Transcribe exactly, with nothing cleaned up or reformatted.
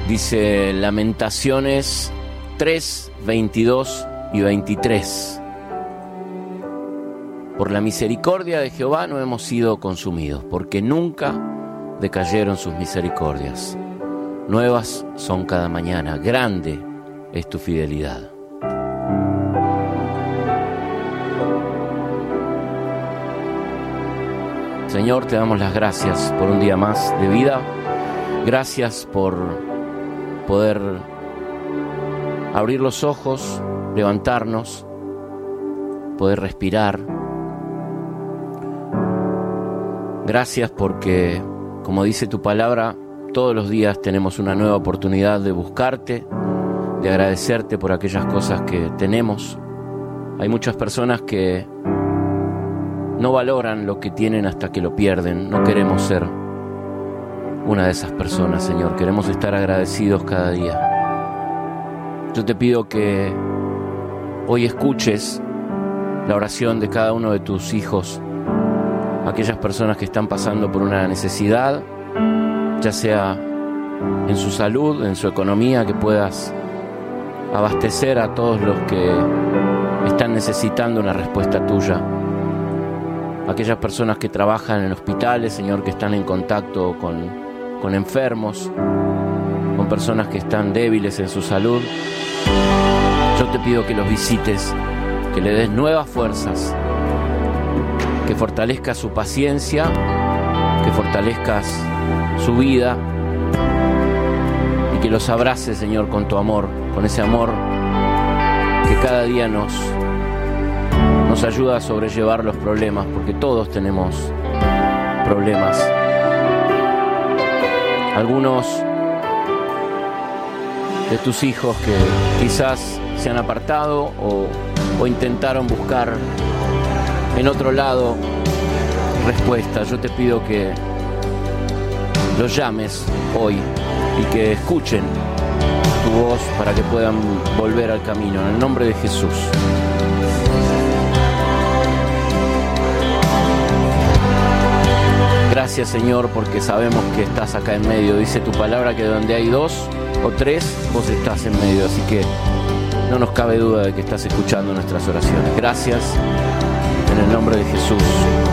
Dice Lamentaciones tres, veintidós y veintitrés. Por la misericordia de Jehová no hemos sido consumidos, porque nunca decayeron sus misericordias. Nuevas son cada mañana, grande es tu fidelidad. Señor, te damos las gracias por un día más de vida. Gracias por poder abrir los ojos, levantarnos, poder respirar. Gracias porque, como dice tu palabra, todos los días tenemos una nueva oportunidad de buscarte, de agradecerte por aquellas cosas que tenemos. Hay muchas personas que no valoran lo que tienen hasta que lo pierden. No queremos ser una de esas personas, Señor. Queremos estar agradecidos cada día. Yo te pido que hoy escuches la oración de cada uno de tus hijos, aquellas personas que están pasando por una necesidad, ya sea en su salud, en su economía, que puedas abastecer a todos los que están necesitando una respuesta tuya. Aquellas personas que trabajan en hospitales, Señor, que están en contacto con, con enfermos, con personas que están débiles en su salud. Yo te pido que los visites, que le des nuevas fuerzas, que fortalezcas su paciencia, que fortalezcas su vida y que los abraces, Señor, con tu amor, con ese amor que cada día nos, nos ayuda a sobrellevar los problemas, porque todos tenemos problemas. Algunos de tus hijos que quizás se han apartado o, o intentaron buscar en otro lado respuesta. Yo te pido que los llames hoy y que escuchen tu voz para que puedan volver al camino. En el nombre de Jesús. Gracias, Señor, porque sabemos que estás acá en medio. Dice tu palabra que donde hay dos o tres, vos estás en medio. Así que no nos cabe duda de que estás escuchando nuestras oraciones. Gracias, en el nombre de Jesús.